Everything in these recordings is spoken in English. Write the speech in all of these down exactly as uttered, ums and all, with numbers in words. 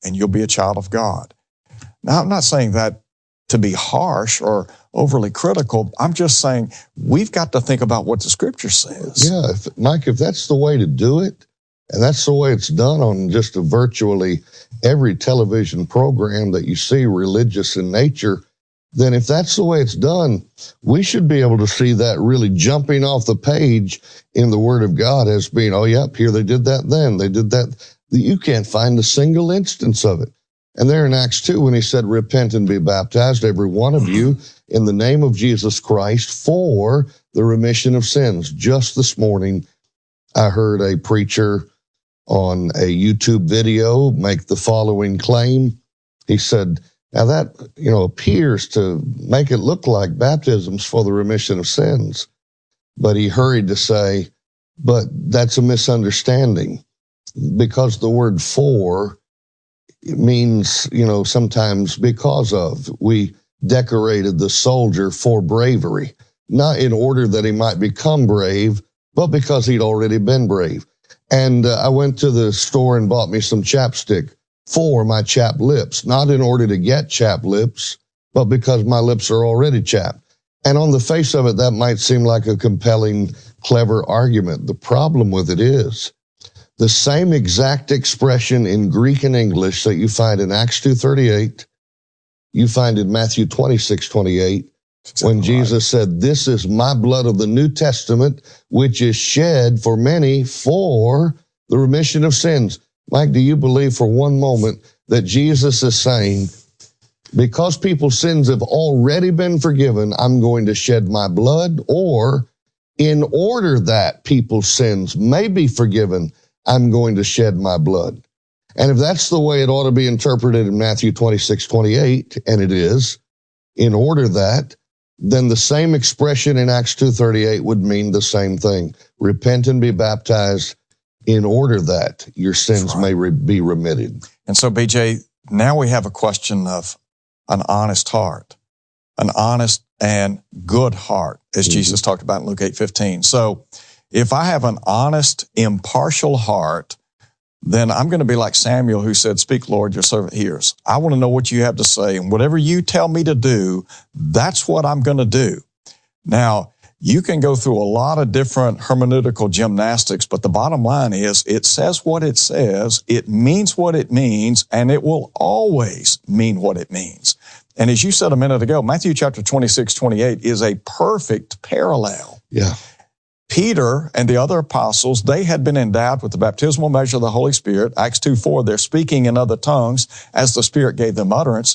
and you'll be a child of God. Now, I'm not saying that to be harsh or overly critical. I'm just saying we've got to think about what the Scripture says. Yeah, if, Mike, if that's the way to do it, and that's the way it's done on just a virtually every television program that you see religious in nature, then if that's the way it's done, we should be able to see that really jumping off the page in the Word of God as being, oh, yep, here they did that then, they did that. You can't find a single instance of it. And there in Acts two, when he said, repent and be baptized, every one of you, in the name of Jesus Christ for the remission of sins. Just this morning, I heard a preacher on a YouTube video make the following claim. He said, now that, you know, appears to make it look like baptism's for the remission of sins. But he hurried to say, but that's a misunderstanding, because the word for means, you know, sometimes because of. We decorated the soldier for bravery, not in order that he might become brave, but because he'd already been brave. And uh, I went to the store and bought me some chapstick for my chapped lips, not in order to get chapped lips, but because my lips are already chapped. And on the face of it, that might seem like a compelling, clever argument. The problem with it is the same exact expression in Greek and English that you find in Acts two thirty-eight, you find in Matthew twenty-six twenty-eight, exactly when Jesus right. said, this is my blood of the New Testament, which is shed for many for the remission of sins. Mike, do you believe for one moment that Jesus is saying, because people's sins have already been forgiven, I'm going to shed my blood? Or in order that people's sins may be forgiven, I'm going to shed my blood? And if that's the way it ought to be interpreted in Matthew twenty-six twenty-eight, and it is, in order that, then the same expression in Acts two thirty-eight would mean the same thing. Repent and be baptized in order that your sins right. may re- be remitted. And so, B J, now we have a question of an honest heart, an honest and good heart, as mm-hmm. Jesus talked about in Luke eight fifteen. So if I have an honest, impartial heart, then I'm going to be like Samuel, who said, speak, Lord, your servant hears. I want to know what you have to say, and whatever you tell me to do, that's what I'm going to do. Now, you can go through a lot of different hermeneutical gymnastics, but the bottom line is it says what it says, it means what it means, and it will always mean what it means. And as you said a minute ago, Matthew chapter twenty-six twenty-eight is a perfect parallel. Yeah. Peter and the other apostles, they had been endowed with the baptismal measure of the Holy Spirit. Acts two four, they're speaking in other tongues as the Spirit gave them utterance.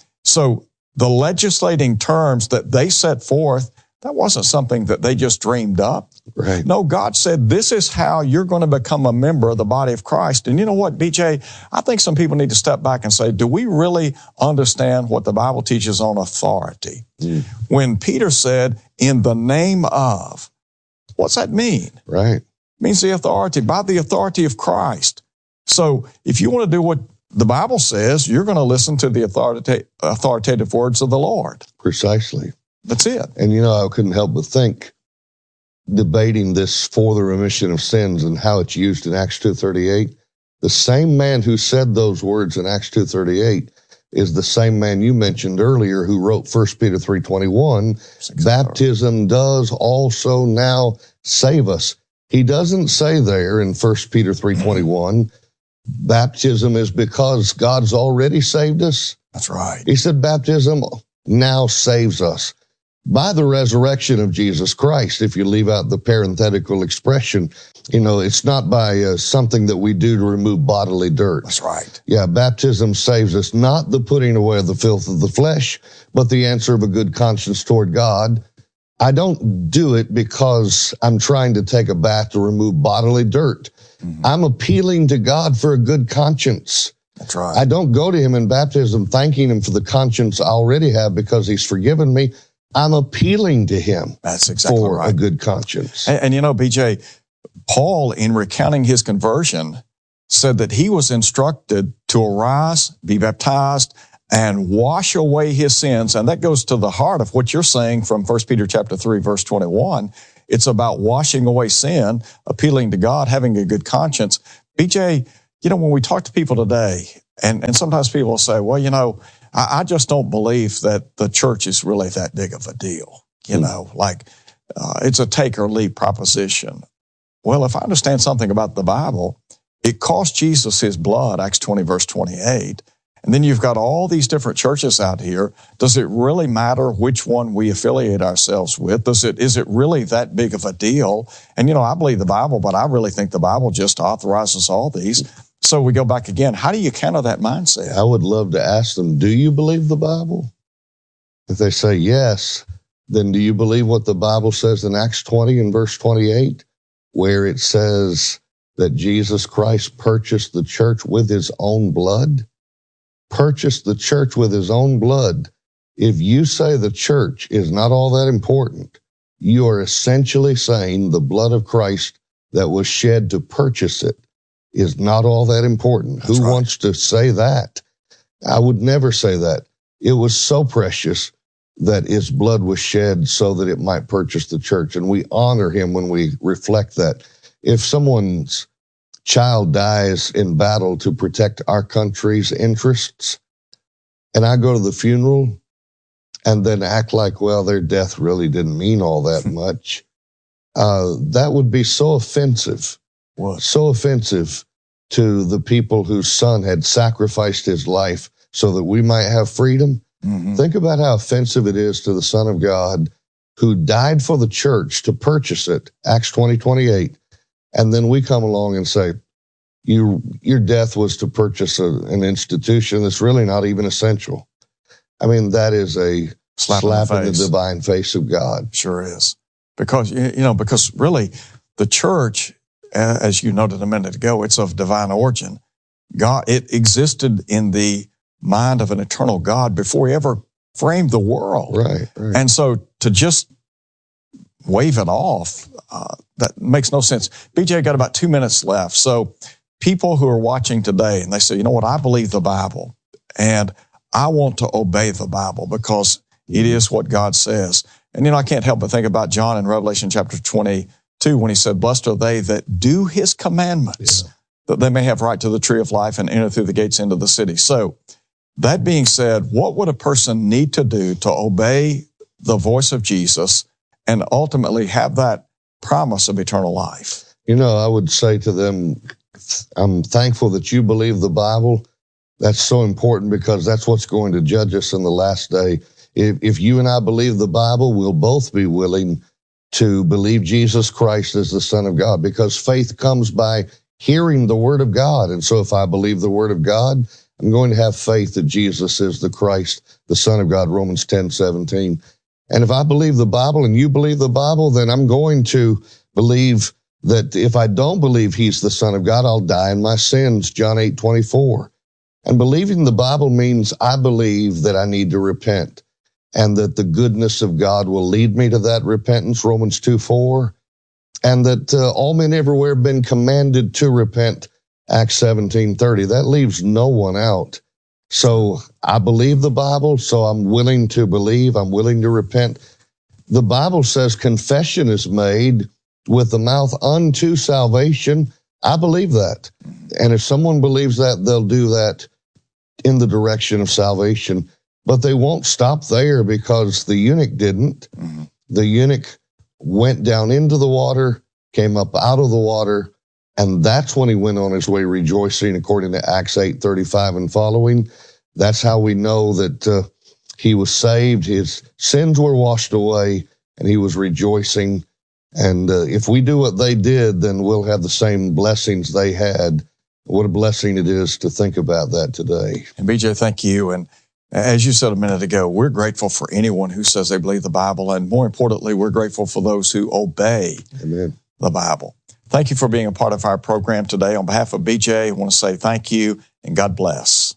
So the legislating terms that they set forth, that wasn't something that they just dreamed up. Right. No, God said, this is how you're going to become a member of the body of Christ. And you know what, B J, I think some people need to step back and say, do we really understand what the Bible teaches on authority? Mm. When Peter said, in the name of, what's that mean? Right. It means the authority, by the authority of Christ. So if you want to do what the Bible says, you're going to listen to the authorita- authoritative words of the Lord. Precisely. That's it. And, you know, I couldn't help but think, debating this for the remission of sins and how it's used in Acts two thirty-eight, the same man who said those words in Acts two thirty-eight is the same man you mentioned earlier who wrote First Peter three twenty-one, baptism does also now save us. He doesn't say there in First Peter three twenty-one, baptism is because God's already saved us. That's right. He said baptism now saves us by the resurrection of Jesus Christ. If you leave out the parenthetical expression, you know, it's not by uh, something that we do to remove bodily dirt. That's right. Yeah, baptism saves us, not the putting away of the filth of the flesh, but the answer of a good conscience toward God. I don't do it because I'm trying to take a bath to remove bodily dirt. Mm-hmm. I'm appealing to God for a good conscience. That's right. I don't go to him in baptism thanking him for the conscience I already have because he's forgiven me. I'm appealing to him That's exactly for right. a good conscience. And, and you know, B J, Paul, in recounting his conversion, said that he was instructed to arise, be baptized, and wash away his sins. And that goes to the heart of what you're saying from First Peter chapter three, verse twenty-one. It's about washing away sin, appealing to God, having a good conscience. B J, you know, when we talk to people today, And, and sometimes people will say, well, you know, I, I just don't believe that the church is really that big of a deal. You know, like uh, it's a take or leave proposition. Well, if I understand something about the Bible, it cost Jesus his blood, Acts twenty, verse twenty-eight. And then you've got all these different churches out here. Does it really matter which one we affiliate ourselves with? Does it, is it really that big of a deal? And, you know, I believe the Bible, but I really think the Bible just authorizes all these. So we go back again. How do you counter that mindset? I would love to ask them, do you believe the Bible? If they say yes, then do you believe what the Bible says in Acts twenty and verse twenty-eight, where it says that Jesus Christ purchased the church with his own blood? Purchased the church with his own blood. If you say the church is not all that important, you are essentially saying the blood of Christ that was shed to purchase it is not all that important. That's Who right. wants to say that? I would never say that. It was so precious that his blood was shed so that it might purchase the church. And we honor him when we reflect that. If someone's child dies in battle to protect our country's interests, and I go to the funeral and then act like, well, their death really didn't mean all that much, uh, that would be so offensive. What? So offensive to the people whose son had sacrificed his life so that we might have freedom. Mm-hmm. Think about how offensive it is to the Son of God who died for the church to purchase it, Acts twenty, twenty-eight. And then we come along and say, you, your death was to purchase a, an institution that's really not even essential. I mean, that is a slap, slap in, the, in the divine face of God. Sure is. Because, you know, because really the church, as you noted a minute ago, it's of divine origin. God, it existed in the mind of an eternal God before he ever framed the world. Right, right. And so to just wave it off, uh, that makes no sense. B J, got about two minutes left. So people who are watching today and they say, you know what, I believe the Bible and I want to obey the Bible because it is what God says. And, you know, I can't help but think about John in Revelation chapter twenty-two when he said, blessed are they that do his commandments, yeah. that they may have right to the tree of life and enter through the gates into the city. So that being said, what would a person need to do to obey the voice of Jesus and ultimately have that promise of eternal life? You know, I would say to them, I'm thankful that you believe the Bible. That's so important because that's what's going to judge us in the last day. If, if you and I believe the Bible, we'll both be willing to believe Jesus Christ as the Son of God because faith comes by hearing the Word of God. And so if I believe the Word of God, I'm going to have faith that Jesus is the Christ, the Son of God, Romans ten, seventeen. And if I believe the Bible and you believe the Bible, then I'm going to believe that if I don't believe he's the Son of God, I'll die in my sins, John eight, twenty-four. And believing the Bible means I believe that I need to repent and that the goodness of God will lead me to that repentance, Romans two, four, and that uh, all men everywhere have been commanded to repent, Acts seventeen, thirty. That leaves no one out. So I believe the Bible, so I'm willing to believe, I'm willing to repent. The Bible says confession is made with the mouth unto salvation. I believe that. And if someone believes that, they'll do that in the direction of salvation. But they won't stop there because the eunuch didn't. Mm-hmm. The eunuch went down into the water, came up out of the water, and that's when he went on his way rejoicing, according to Acts eight, thirty-five and following. That's how we know that uh, he was saved. His sins were washed away, and he was rejoicing. And uh, if we do what they did, then we'll have the same blessings they had. What a blessing it is to think about that today. And B J, thank you. And as you said a minute ago, we're grateful for anyone who says they believe the Bible. And more importantly, we're grateful for those who obey Amen. The Bible. Thank you for being a part of our program today. On behalf of B J, I want to say thank you and God bless.